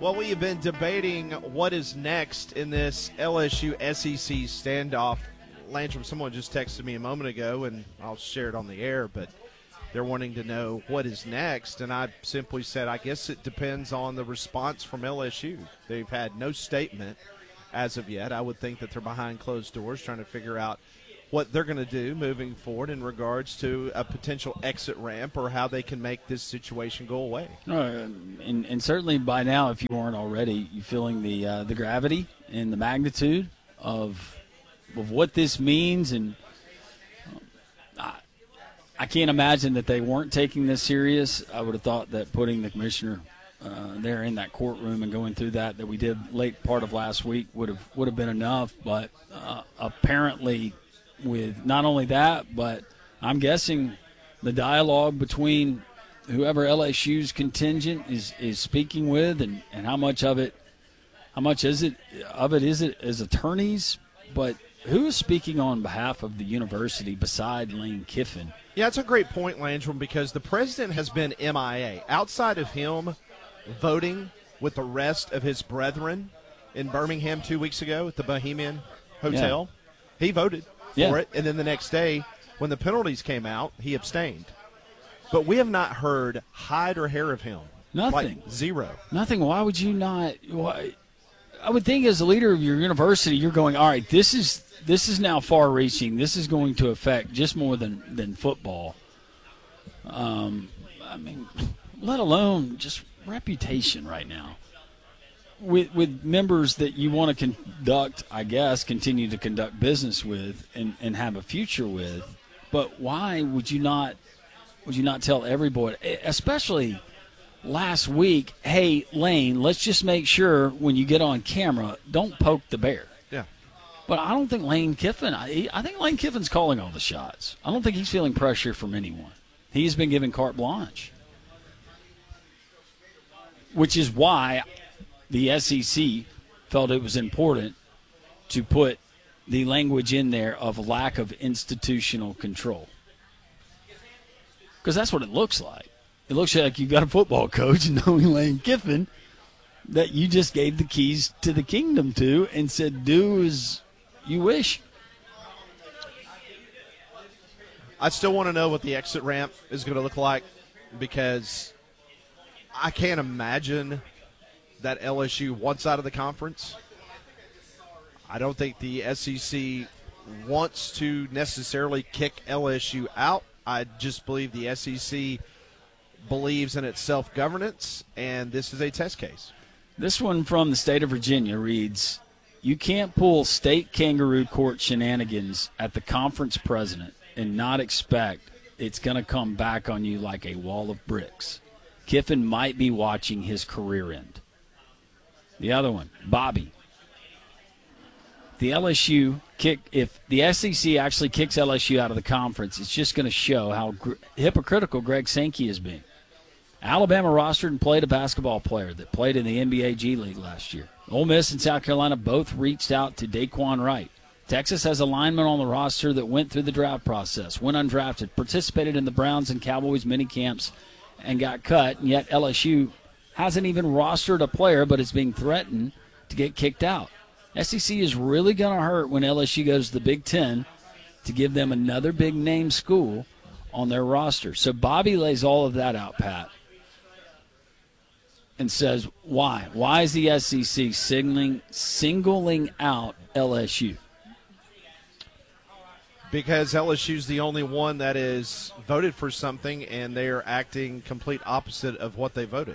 Well, we have been debating what is next in this LSU SEC standoff. Landrum, someone just texted me a moment ago, and I'll share it on the air, but they're wanting to know what is next, and I simply said, I guess it depends on the response from LSU. They've had no statement as of yet. I would think that they're behind closed doors trying to figure out what they're going to do moving forward in regards to a potential exit ramp or how they can make this situation go away. And certainly by now, if you weren't already, you're feeling the gravity and the magnitude of what this means. And I can't imagine that they weren't taking this serious. I would have thought that putting the commissioner there in that courtroom and going through that we did late part of last week would have been enough. But apparently, with not only that, but I'm guessing the dialogue between whoever LSU's contingent is speaking with, and how much of it is it as attorneys, but who is speaking on behalf of the university beside Lane Kiffin? Yeah, it's a great point, Landrum, because the president has been MIA. Outside of him voting with the rest of his brethren in Birmingham 2 weeks ago at the Bohemian Hotel, he voted for it, and then the next day when the penalties came out, he abstained. But we have not heard hide or hair of him. Nothing. Like zero. Nothing. Why would you not? I would think as a leader of your university, you're going, all right, this is now far-reaching. This is going to affect just more than football. I mean, let alone just reputation right now. With members that you want to continue to conduct business with and have a future with. But why would you not tell everybody, especially last week, hey, Lane, let's just make sure when you get on camera, don't poke the bear. Yeah. But I don't think Lane Kiffin, I think Lane Kiffin's calling all the shots. I don't think he's feeling pressure from anyone. He's been given carte blanche. Which is why the SEC felt it was important to put the language in there of lack of institutional control. Because that's what it looks like. It looks like you've got a football coach, knowing Lane Kiffin, that you just gave the keys to the kingdom to and said, do as you wish. I still want to know what the exit ramp is going to look like, because I can't imagine that LSU wants out of the conference. I don't think the SEC wants to necessarily kick LSU out. I just believe the SEC believes in its self-governance, and this is a test case. This one from the state of Virginia reads, you can't pull state kangaroo court shenanigans at the conference president and not expect it's going to come back on you like a wall of bricks. Kiffin might be watching his career end. The other one, Bobby. If the SEC actually kicks LSU out of the conference, it's just going to show how hypocritical Greg Sankey is being. Alabama rostered and played a basketball player that played in the NBA G League last year. Ole Miss and South Carolina both reached out to Daquan Wright. Texas has a lineman on the roster that went through the draft process, went undrafted, participated in the Browns and Cowboys mini camps, and got cut, and yet LSU hasn't even rostered a player, but is being threatened to get kicked out. SEC is really going to hurt when LSU goes to the Big Ten to give them another big-name school on their roster. So Bobby lays all of that out, Pat, and says, why? Why is the SEC singling out LSU? Because LSU's the only one that is voted for something, and they are acting complete opposite of what they voted.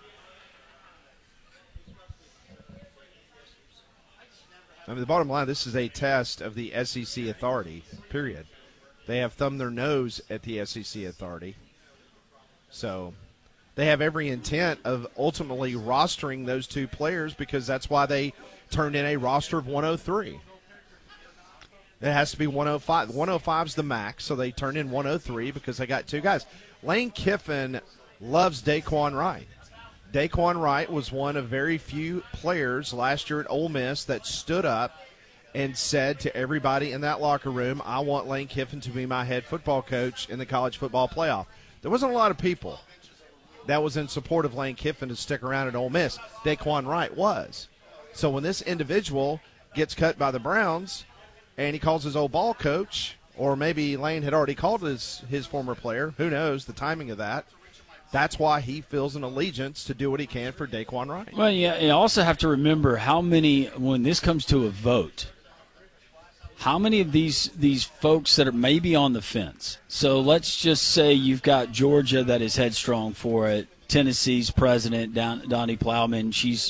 I mean, the bottom line, this is a test of the SEC authority, period. They have thumbed their nose at the SEC authority. So they have every intent of ultimately rostering those two players, because that's why they turned in a roster of 103. It has to be 105. 105 is the max, so they turned in 103 because they got two guys. Lane Kiffin loves Daquan Wright. Daquan Wright was one of very few players last year at Ole Miss that stood up and said to everybody in that locker room, I want Lane Kiffin to be my head football coach in the college football playoff. There wasn't a lot of people that was in support of Lane Kiffin to stick around at Ole Miss. Daquan Wright was. So when this individual gets cut by the Browns and he calls his old ball coach, or maybe Lane had already called his former player, who knows the timing of that, that's why he feels an allegiance to do what he can for Daquan Wright. Well, yeah, you also have to remember how many, when this comes to a vote, how many of these folks that are maybe on the fence. So let's just say you've got Georgia that is headstrong for it. Tennessee's president, Donnie Plowman, she's